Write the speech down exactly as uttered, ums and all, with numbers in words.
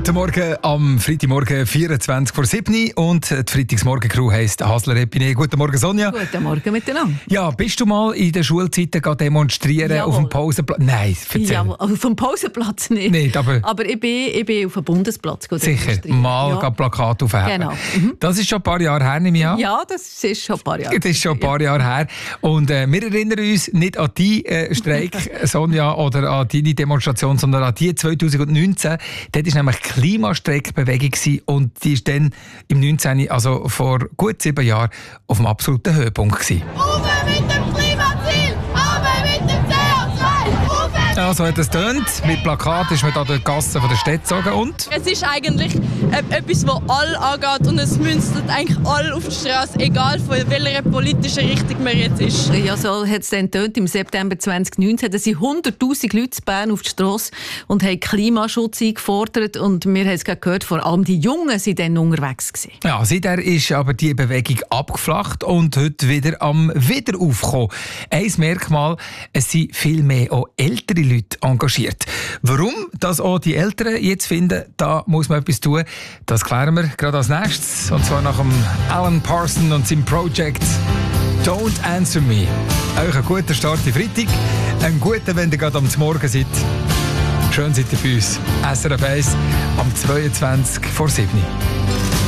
Guten Morgen am Freitagmorgen vierundzwanzig vor sieben und die Freitagsmorgen-Crew heisst Hasler Epine. Guten Morgen, Sonja. Guten Morgen miteinander. Ja, bist du mal in der Schulzeit demonstrieren Jawohl. auf dem Pausenplatz? Nein, erzähl. Ja, also vom Pausenplatz nicht. Nicht, aber, aber ich bin, ich bin auf dem Bundesplatz sicher, demonstrieren. mal ja. Plakate aufheben. Genau. Mhm. Das ist schon ein paar Jahre her, nehme ich an. Ja, das ist schon ein paar Jahre. Das ist schon ein paar Jahre her. Und äh, wir erinnern uns nicht an die äh, Streik, Sonja, oder an deine Demonstration, sondern an die zwanzig neunzehn. Dort war nämlich die Klimastreikbewegung und die ist dann im neunzehn, also vor gut sieben Jahren, auf dem absoluten Höhepunkt gewesen. Uwe mit dem Klimaziel, aber mit dem C O zwei. Uwe! Ja, so hat es tönt. Mit Plakat ist man da durch die Gassen der Städte gezogen und... Es ist eigentlich äh, etwas, das alle angeht und es münzt eigentlich alle auf die Straße, egal von welcher politischen Richtung man jetzt ist. Ja, so hat es dann getönt. Im September zwanzig neunzehn sind hunderttausend Leute in Bern auf die Strasse und haben Klimaschutz eingefordert. Und wir haben es gerade gehört, vor allem die Jungen waren dann unterwegs gewesen. Ja, seither ist aber die Bewegung abgeflacht und heute wieder am Wiederaufkommen. Ein Merkmal, es sind viel mehr auch ältere Leute engagiert. Warum das auch die Älteren jetzt finden, da muss man etwas tun. Das klären wir gerade als nächstes. Und zwar nach dem Alan Parsons und seinem Projekt Don't Answer Me. Euch einen guten Start in Freitag. Einen guten, wenn ihr gerade am Morgen seid. Schön seid ihr bei uns. S R F eins am zweiundzwanzig vor sieben.